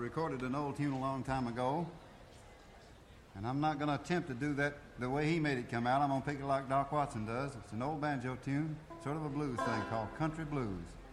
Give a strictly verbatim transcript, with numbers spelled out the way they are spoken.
recorded an old tune a long time ago, and I'm not going to attempt to do that the way he made it come out. I'm going to pick it like Doc Watson does. It's an old banjo tune, sort of a blues thing called Country Blues.